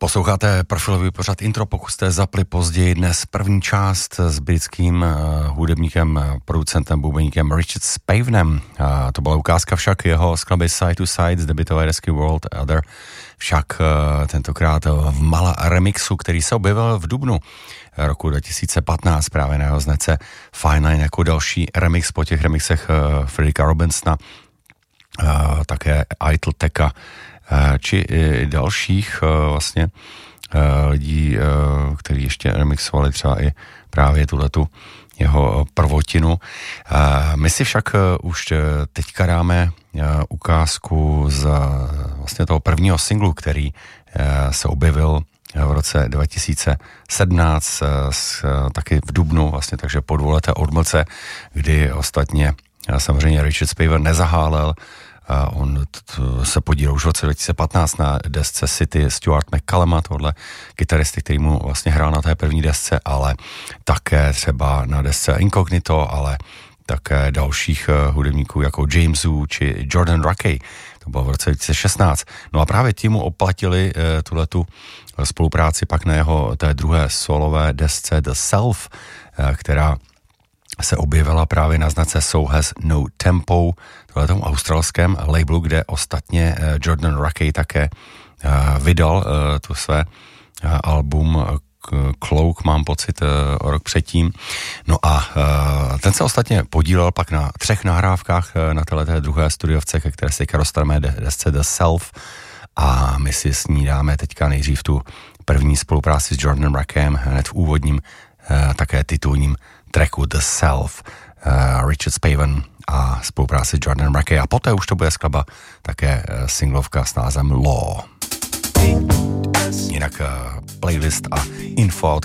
Posloucháte profilový pořad Intro, pokud jste zapli později dnes první část s britským hudebníkem, producentem, bubeníkem Richard Spavenem. To byla ukázka však jeho skladby Side to Side z debutové desky World Other, však tentokrát v Mala remixu, který se objevil v dubnu roku 2015 právě na jeho značce Fine Line jako další remix po těch remixech Fredricka Robinsona, také Idleteka, či dalších vlastně lidí, kteří ještě remixovali třeba i právě tuhletu jeho prvotinu. My si však už teďka dáme ukázku z vlastně toho prvního singlu, který se objevil v roce 2017, taky v dubnu, vlastně, takže po dvouleté odmlce, kdy ostatně samozřejmě Richard Spaven nezahálel. On se podílel už v roce 2015 na desce City Stuart McCalluma, tohle kytaristy, který mu vlastně hrál na té první desce, ale také třeba na desce Incognito, ale také dalších hudebníků jako James Wu či Jordan Rakey. To bylo v roce 2016. No a právě tím mu oplatili tuhletu spolupráci pak na jeho té druhé solové desce The Self, která se objevila právě na značce So Has No Tempo, tohletom australském labelu, kde ostatně Jordan Rakey také vydal tu své album Cloak, mám pocit, o rok předtím. No a ten se ostatně podílel pak na 3 nahrávkách na této druhé studiovce, ke které se teďka dostaneme, desce The Self, a my si s ní dáme teďka nejdřív tu první spolupráci s Jordanem Rakeyem hned v úvodním také titulním tracku The Self, Richard Spaven a spolupráci s Jordanem Rakey, a poté už to bude skladba také singlovka s názvem Law. Jinak playlist a info